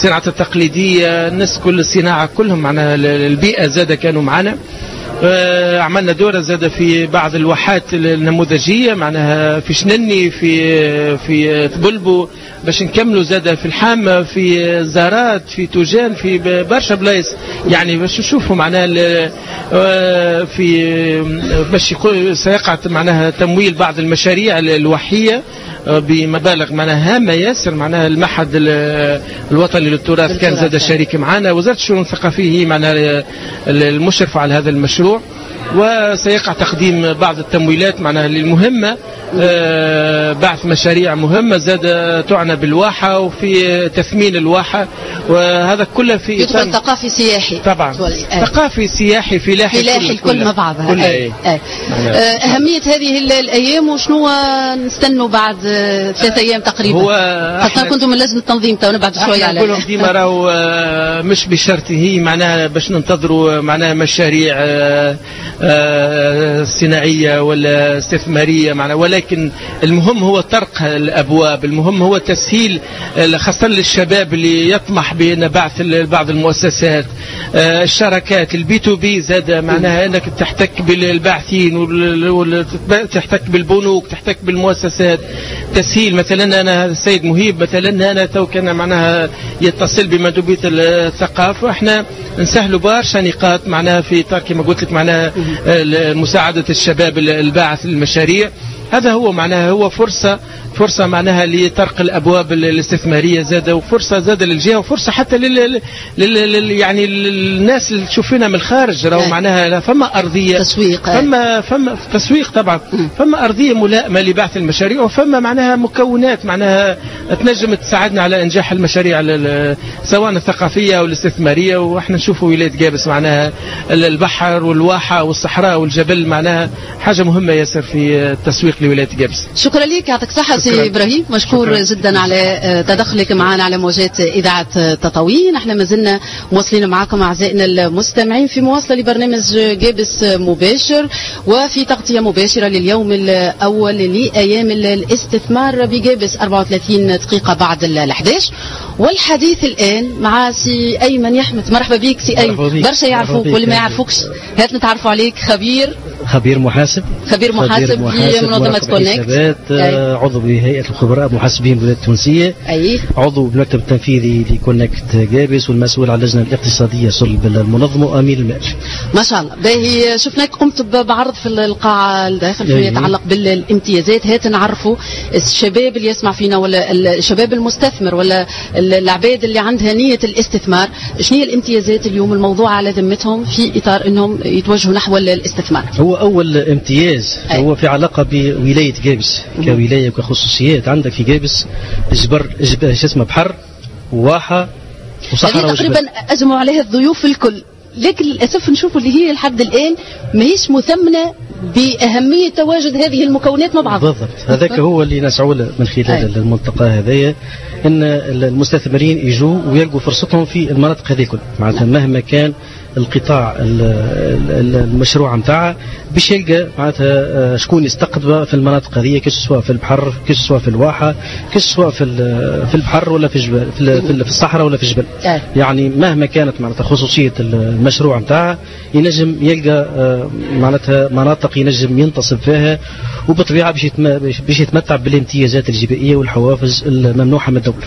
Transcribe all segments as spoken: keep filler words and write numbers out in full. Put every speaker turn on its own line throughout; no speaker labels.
الصناعة التقليدية، الناس كل الصناعة كلهم معنا، البيئة زاد كانوا معنا. عملنا دورة زاد في بعض الواحات النموذجية معناها في شنني في في بلبو باش نكملوا زاد في الحامة في زارات في توجان في برشا بلايص يعني باش نشوفوا معناها في باش سيقع معناها تمويل بعض المشاريع الوحية بمبالغ معناها هامة ياسر. معناها المعهد الوطني للتراث كان زاد شريك معنا، وزارة الشؤون الثقافية هي معناها المشرفة على هذا المشروع، وسيقع تقديم بعض التمويلات معناها للمهمة، بعث مشاريع مهمة زاد تعنى بالواحة وفي تثمين الواحة، وهذا كله في
يدخل ثقافي سياحي
طبعا ثقافي سياحي فلاحي
فلاحي الكل مع بعضها. أهمية هذه الأيام وشنو نستنوا بعد ثلاثة أيام تقريبا؟
هو
خاصة كنتم من لجنة التنظيم تو نبعد شوية على
نقولهم ديما راهو مش بشرط هي معناها باش ننتظروا معناها مشاريع صناعية ولا استثمارية معناها، ولكن المهم هو طرق الأبواب، المهم هو تسهيل خاصة للشباب اللي يطمح بأن بعث بعض المؤسسات، الشراكات البي تو بي زاد معناها أنك تحتك بالباحثين وتحتك بالبنوك تحتك بالمؤسسات، تسهيل مثلا أنا السيد مهيب مثلا أنا تو كان معناها يتصل بمندوبية الثقافة، احنا نسهلوا برشا نقاط معناها في إطار كما قلت لك معناها مساعدة الشباب الباعث للمشاريع. هذا هو معناها هو فرصة فرصة معناها لطرق الأبواب الاستثمارية زاد، وفرصة زاد للجهة، وفرصة حتى لل, لل... يعني الناس اللي تشوفنا من الخارج راهو معناها فما أرضية
تسويق،
فما فما تسويق طبعا، فما أرضية ملائمة لبعث المشاريع، وفما معناها مكونات معناها تنجم تساعدنا على إنجاح المشاريع سواء الثقافية أو الاستثمارية. وإحنا نشوفوا ولاية جابس معناها البحر والواحة والصحراء والجبل معناها حاجة مهمة ياسر في التسويق لولاية جابس.
شكرا لك، يعطيك صحة سي إبراهيم، مشكور شكرا جدا على تدخلك معنا على موجات إذاعة تطاوين. احنا ما زلنا مواصلين معكم أعزائنا المستمعين في مواصلة لبرنامج جابس مباشر، وفي تغطية مباشرة لليوم الأول لأيام الاستثمار بجابس أربعة وثلاثين دقيقة بعد الأحداش. والحديث الآن مع سي أيمن يحمد. مرحبا بك سي أيمن، برشا يعرفوك واللي ما يعرفوكش هات نتعرفوا عليك. خبير
خبير محاسب
خبير محاسب في منظمة كونكت،
عضو بهيئة الخبراء المحاسبين بالولاية التونسية،
أي
عضو بالمكتب التنفيذي لكونكت جابس، والمسؤول على اللجنة الاقتصادية صلب المنظمة وأمين المال.
ما شاء الله. باهي شفناك قمت بعرض في القاعة الداخل فيما يتعلق بالامتيازات. هات نعرفوا الشباب اللي يسمع فينا ولا الشباب المستثمر ولا العباد اللي عندها نية الاستثمار، شنو هي الامتيازات اليوم الموضوع على ذمتهم في إطار أنهم يتوجهوا نحو الاستثمار؟
هو أول امتياز أي. هو في علاقة بولاية جابس كولاية وكخصوصيات. عندك في جابس جبر جب شو اسمه بحر وواحة وصحراء وجبل،
تقريبا أجمعوا عليها الضيوف الكل، لكن للأسف نشوفوا اللي هي لحد الآن ماهيش مثمنة بأهمية تواجد هذه المكونات مع بعض.
بالضبط، هذاك هو اللي نسعوا من خلال أي. الملتقى هذايا أن المستثمرين يجوا ويلقوا فرصتهم في المناطق هذه كل معناتها مهما كان القطاع المشروع نتاعها باش يلقى معناتها شكون يستقطبه في المناطق هذه، كش سواء في البحر كش سواء في الواحة كش سواء في في البحر ولا في الجبل في الصحراء ولا في الجبل. يعني مهما كانت معناتها خصوصية المشروع نتاعها ينجم يلقى معناتها مناطق ينجم ينتصب فيها، وبطبيعة باش يتمتع بالامتيازات الجبائية والحوافز الممنوحة من الدولة.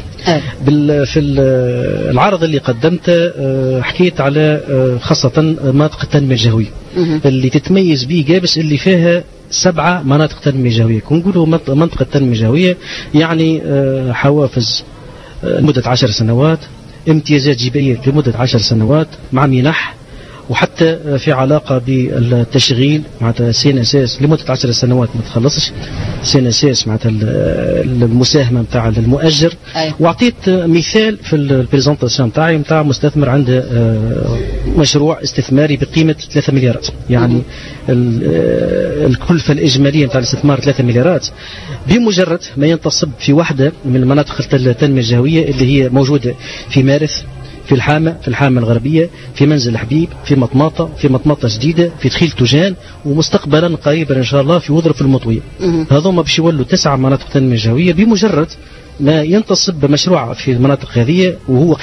في العرض اللي قدمته حكيت على خاصة مناطق التنمية الجهوية اللي تتميز به جابس، اللي فيها سبعة مناطق تنمية جهوية. كنقولوا منطقة التنمية الجهوية يعني حوافز لمدة عشر سنوات، امتيازات جبائية لمدة عشر سنوات مع منح، وحتى في علاقة بالتشغيل معناتها سين اساس لمدة عشر سنوات ما تخلصش سين اساس معناتها المساهمة نتاع المؤجر. واعطيت مثال في البريزنتاسيون تاعي نتاع مستثمر عنده مشروع استثماري بقيمة ثلاثة مليارات، يعني الكلفة الإجمالية نتاع الاستثمار ثلاثة مليارات، بمجرد ما ينتصب في واحدة من المناطق التنمية الجهوية اللي هي موجودة في مارث، في الحامة في الحامة الغربية، في منزل حبيب، في مطماطة، في مطماطة جديدة، في دخيل توجان، ومستقبلا قريبا إن شاء الله في وظرف المطوية. هذوما باش يولوا تسعة مناطق تنمية جهوية بمجرد ما ينتصب بمشروع في المناطق هذه، وهو